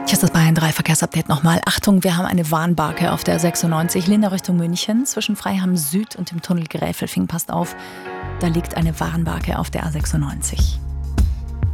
Hier ist das Bayern 3 Verkehrsupdate nochmal. Achtung, wir haben eine Warnbarke auf der 96 Lindau Richtung München zwischen Freiham Süd und dem Tunnel Gräfelfing. Passt auf, da liegt eine Warnbarke auf der A96.